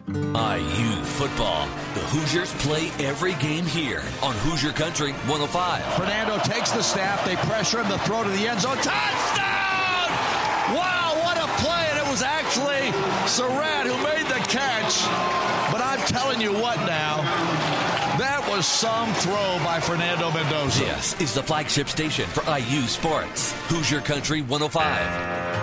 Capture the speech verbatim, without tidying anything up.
I U football. The Hoosiers play every game here on Hoosier Country one oh five. Fernando takes the snap. They pressure him. The throw to the end zone. Touchdown! Wow, what a play. And it was actually Surratt who made the catch. But I'm telling you what now. That was some throw by Fernando Mendoza. This is the flagship station for I U Sports. Hoosier Country one oh five.